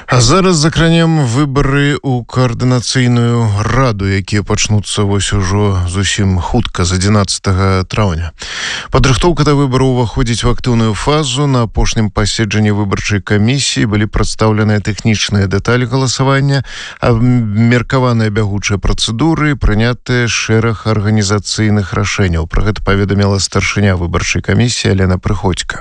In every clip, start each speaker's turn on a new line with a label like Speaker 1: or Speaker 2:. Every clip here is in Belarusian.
Speaker 1: А зараз закранем выбары ў каардынацыйную раду, якія пачнуцца вось ужо зусім хутка, з 11 траўня. Падрыхтоўка да выбараў уваходзіць у актыўную фазу. На апошнім паседжанні выбарчай камісіі былі прадстаўленыя тэхнічныя дэталі галасавання, абмеркаваныя бягучыя працэдуры, прынятыя шэраг арганізацыйных рашэнняў. Пра гэта паведаміла старшыня выбарчай камісіі Алена Прыходзька.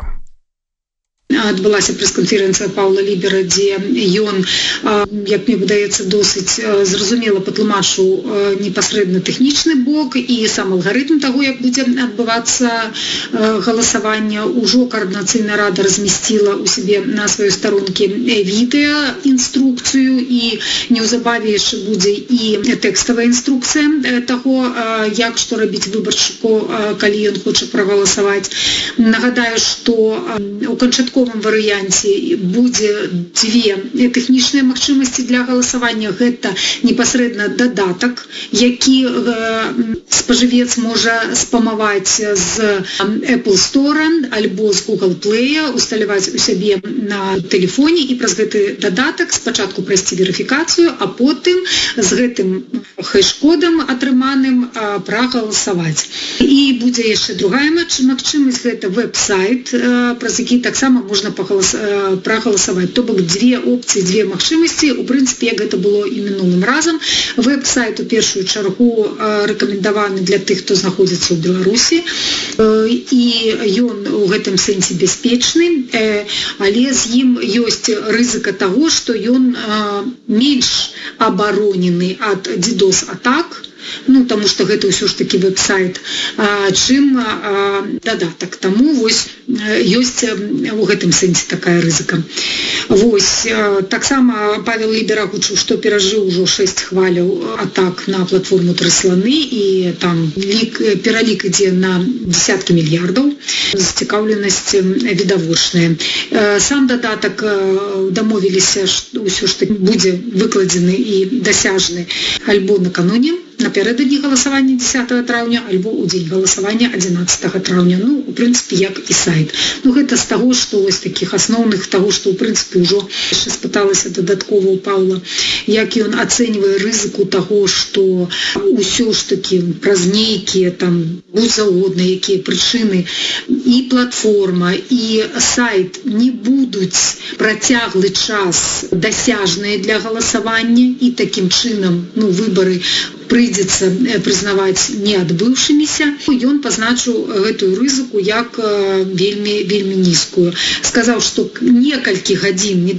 Speaker 2: Адбылася прэс-канферэнцыя Паўла Лібера, дзе ён, як мне выдаецца, досыць зразумела патлумачыў непасрэдна тэхнічны бок і сам алгарытм таго, як будзе адбывацца галасаванне. Ужо каардынацыйная рада размясціла ў сябе на сваёй старонкі відэа інструкцыю, і неўзабаве яшчэ будзе і тэкставая інструкцыя таго, як што рабіць выбаршчыку, калі ён хоча прагаласаваць. Нагадаю, што у канчатковым варыянце будзе дзве тэхнічныя магчымасці для галасавання. Гэта непасрэдна дадатак, які спажывец можа спамаваць з Apple Store альбо з Google Play, усталяваць у сябе на тэлефоне і праз гэты дадатак спачатку прайсці верыфікацыю, а потым з гэтым хэш-кодам атрыманым прагаласаваць. І будзе яшчэ другая магчымасць, гэта веб-сайт, праз які таксама можна прагаласаваць. То бок дзве опцыі, дзве магчымасці. У прынцыпе, як гэта было і мінулым разам. Веб-сайт у першую чаргу рэкамендаваны для тых, хто знаходзіцца ў Беларусі. І ён у гэтым сэнсе бяспечны, але з ім ёсць рызыка таго, што ён менш абаронены ад DDoS-атак, таму што гэта ўсё ж такі веб-сайт, чым дадатак. Таму вось ёсць у гэтым сэнсе такая рызыка. Вось, таксама Павел Лібер агучыў, што перажыў ужо 6 хваляў атак на платформу «Тры сланы», і там пералік ідзе на десяткі мільярдаў, зацікаўленасць відавочная. Сам дадатак дамовіліся, што ўсё ж такі будзе выкладзены і дасяжны альбо накануне, напярэдадні галасавання 10 траўня, альбо ў дзень галасавання 11 траўня. У прынцыпе, як і сайт. Гэта з таго, што вось такіх асноўных, таго, што ў прынцыпе ўжо яшчэ спыталася дадаткова ў Паўла, як ён ацэньвае рызыку таго, што ўсё ж такі праз нейкія там будзаўгодныя, якія прычыны і платформа, і сайт не будуць працяглы час дасяжныя для галасавання, і такім чынам выбары прыйдзецца прызнаваць неадбыўшыміся. Ён пазначыў гэтую рызыку як вельмі нізкую. Сказаў, што некалькі гадзін